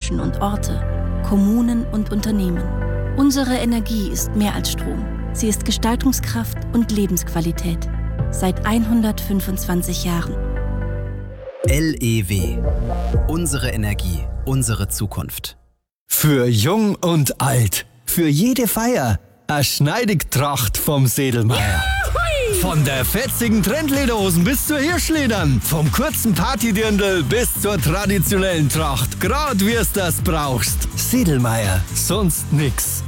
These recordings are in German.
Menschen und Orte, Kommunen und Unternehmen. Unsere Energie ist mehr als Strom. Sie ist Gestaltungskraft und Lebensqualität. Seit 125 Jahren. LEW. Unsere Energie, unsere Zukunft. Für Jung und Alt. Für jede Feier. Eine Schneidigtracht vom Sedelmeier. Von der fetzigen Trendlederhosen bis zur Hirschledern. Vom kurzen Partydirndl bis zur traditionellen Tracht. Grad wie es das brauchst. Sedelmeier. Sonst nix.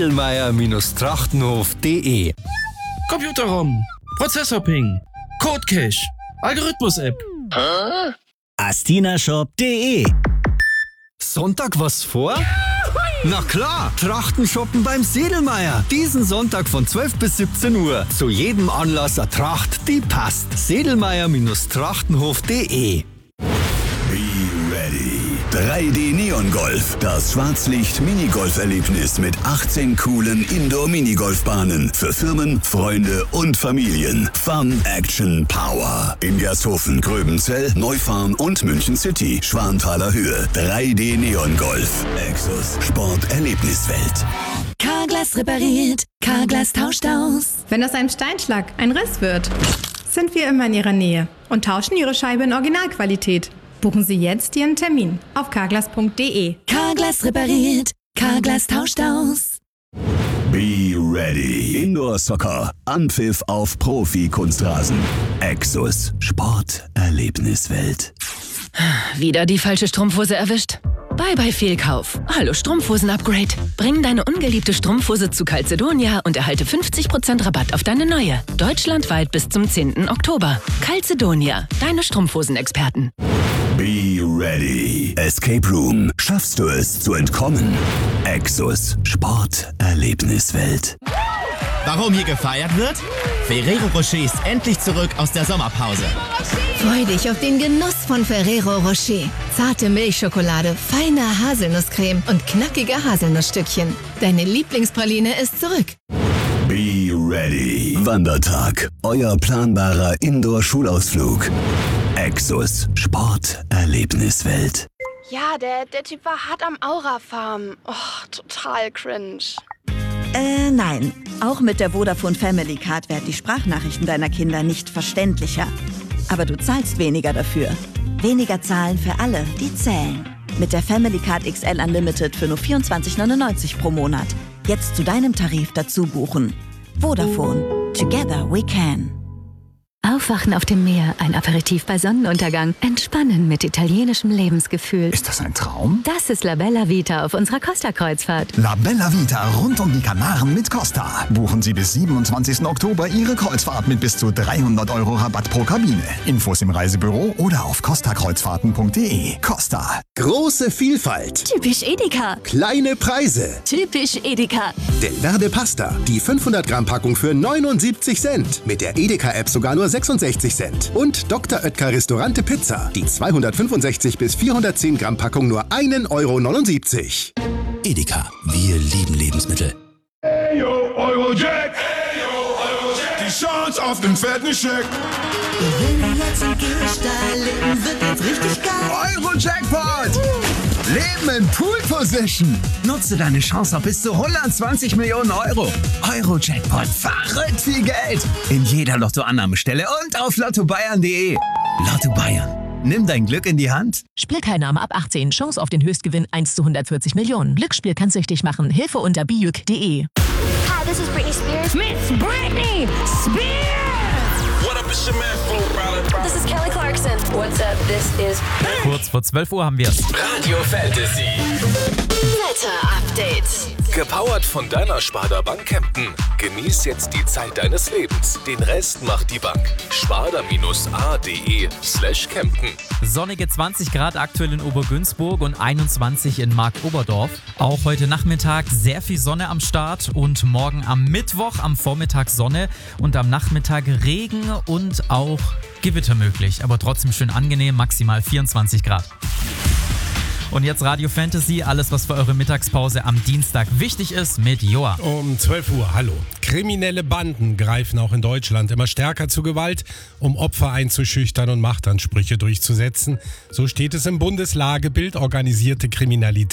Sedelmeier-trachtenhof.de. Computerraum. Prozessorping. Codecache. Algorithmus-App. astinashop.de. Sonntag was vor? Na klar, Trachten shoppen beim Sedelmeier. Diesen Sonntag von 12 bis 17 Uhr. Zu jedem Anlass eine Tracht, die passt. Sedelmeier-trachtenhof.de. Be ready. 3D Neon Golf. Das Schwarzlicht-Minigolf-Erlebnis mit 18 coolen Indoor-Minigolfbahnen für Firmen, Freunde und Familien. Fun, Action, Power. In Gersthofen, Gröbenzell, Neufahren und München City. Schwanthaler Höhe. 3D Neon Golf. Exus Sport Erlebniswelt. Carglass repariert. Carglass tauscht aus. Wenn aus einem Steinschlag ein Riss wird, sind wir immer in Ihrer Nähe und tauschen Ihre Scheibe in Originalqualität. Buchen Sie jetzt Ihren Termin auf carglass.de. Carglass repariert. Carglass tauscht aus. Be ready. Indoor Soccer. Anpfiff auf Profi-Kunstrasen. Exus Sport Erlebniswelt. Wieder die falsche Strumpfhose erwischt? Bye bye Fehlkauf. Hallo Strumpfhosen-Upgrade. Bring deine ungeliebte Strumpfhose zu Calzedonia und erhalte 50% Rabatt auf deine neue. Deutschlandweit bis zum 10. Oktober. Calzedonia, deine Strumpfhosen-Experten. Be ready. Escape Room. Schaffst du es zu entkommen? Exus Sport Erlebniswelt. Warum hier gefeiert wird? Ferrero Rocher ist endlich zurück aus der Sommerpause. Freu dich auf den Genuss von Ferrero Rocher. Zarte Milchschokolade, feine Haselnusscreme und knackige Haselnussstückchen. Deine Lieblingspraline ist zurück. Be ready. Wandertag. Euer planbarer Indoor-Schulausflug. Exus Sport Erlebniswelt. Ja, der Typ war hart am Aura-Farm. Oh, total cringe. Nein. Auch mit der Vodafone Family Card werden die Sprachnachrichten deiner Kinder nicht verständlicher. Aber du zahlst weniger dafür. Weniger zahlen für alle, die zählen. Mit der Family Card XL Unlimited für nur 24,99 pro Monat. Jetzt zu deinem Tarif dazu buchen. Vodafone. Together we can. Aufwachen auf dem Meer, ein Aperitif bei Sonnenuntergang, entspannen mit italienischem Lebensgefühl. Ist das ein Traum? Das ist La Bella Vita auf unserer Costa-Kreuzfahrt. La Bella Vita rund um die Kanaren mit Costa. Buchen Sie bis 27. Oktober Ihre Kreuzfahrt mit bis zu 300 € Rabatt pro Kabine. Infos im Reisebüro oder auf costakreuzfahrten.de. Costa. Große Vielfalt. Typisch Edeka. Kleine Preise. Typisch Edeka. Del Verde Pasta. Die 500 Gramm Packung für 79 Cent. Mit der Edeka-App sogar nur 66 Cent. Und Dr. Oetker Restaurante Pizza. Die 265 bis 410 Gramm Packung nur 1,79 €. Edeka. Wir lieben Lebensmittel. Hey yo, Eurojack. Hey yo, Eurojack. Die Chance auf den fetten Scheck. Gewinne jetzt und Leben wird jetzt richtig geil. Eurojackpot! Leben in Pool Position. Nutze deine Chance auf bis zu 120 Millionen €. Eurojackpot. Verrückt viel Geld. In jeder Lottoannahmestelle und auf lottobayern.de. Lotto Bayern. Nimm dein Glück in die Hand. Spielteilnahme ab 18. Chance auf den Höchstgewinn 1 zu 140 Millionen. Glücksspiel kann süchtig machen. Hilfe unter biuk.de. Hi, this is Britney Spears. Miss Britney Spears! What up, it's your man, Flo Rida. This is Kelly Clarkson. What's up, this is... Kurz vor 12 Uhr haben wir es. Radio Fantasy. Wetter-Update. Gepowert von deiner Sparda Bank Kempten. Genieß jetzt die Zeit deines Lebens. Den Rest macht die Bank. sparda-ade/Kempten. Sonnige 20 Grad aktuell in Obergünzburg und 21 in Marktoberdorf. Auch heute Nachmittag sehr viel Sonne am Start und morgen am Mittwoch am Vormittag Sonne und am Nachmittag Regen und auch Gewitter möglich. Aber trotzdem schön angenehm, maximal 24 Grad. Und jetzt Radio Fantasy, alles was für eure Mittagspause am Dienstag wichtig ist mit Joa. Um 12 Uhr, hallo. Kriminelle Banden greifen auch in Deutschland immer stärker zu Gewalt, um Opfer einzuschüchtern und Machtansprüche durchzusetzen. So steht es im Bundeslagebild. Organisierte Kriminalität